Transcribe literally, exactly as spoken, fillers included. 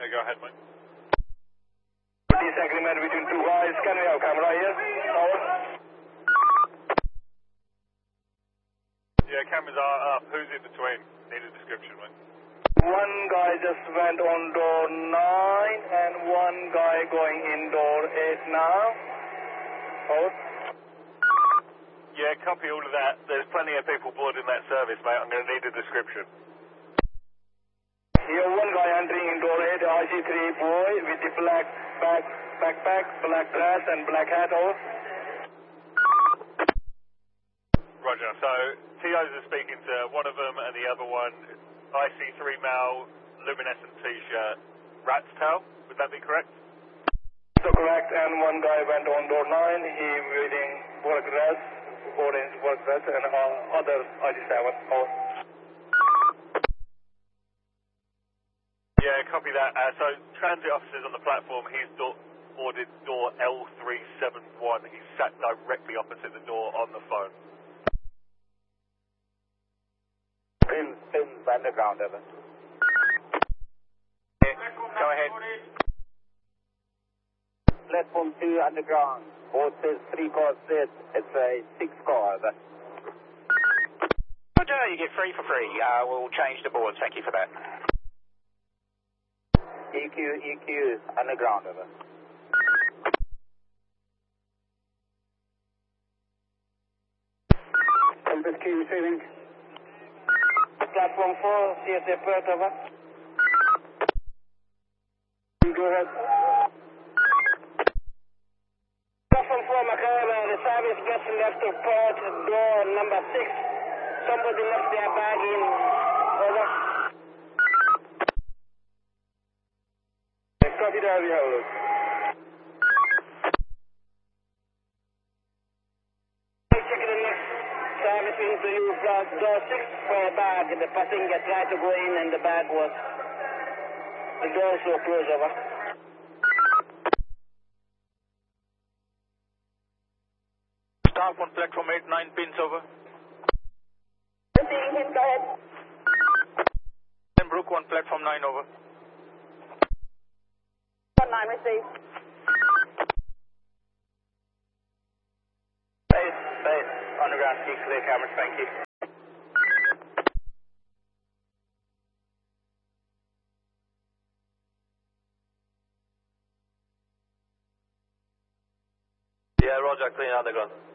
go ahead, mate. Disagreement between two guys. Can we have camera here? Over. Yeah, cameras are up. Who's in between? Need a description, mate. One guy just went on door nine and one guy going in door eight now. Over. Yeah, copy all of that. There's plenty of people boarding that service, mate. I'm going to need a description. Here one guy entering in door eight, R G three boy with the black back, backpack, black dress and black hat. Over. Roger. So, T Os are speaking to one of them and the other one, I C three male, luminescent t-shirt, rat's tail. Would that be correct? So correct, and one guy went on door nine, he wearing work dress, orange work dress, and uh, other R G seven. Over. Yeah, copy that. Uh, so, transit officers on the platform, he's do boarded door L three seven one. He's sat directly opposite the door on the phone. Pins, pins, underground, over. Go ahead. Platform two, underground. Board says three cars dead. It's a six car, over. Roger, you get free for free. Uh, we'll change the board. Thank you for that. E Q, E Q, underground, over. Compass Q receiving. Platform four, C S A Perth, over. Go ahead. Platform four, Macau, the service just left to port door number six. Somebody left their bag in. Over. Copy that, we have a look. Check the next service into you, plus door six for a bag. The passenger tried to go in and the bag was, the doors were closed, over. Staff on platform eight, nine pins, over. Seeing him, go ahead. Brook on platform nine, over. nine, receive. Base, base, underground, keep clear cameras, thank you. Yeah, Roger, clean underground.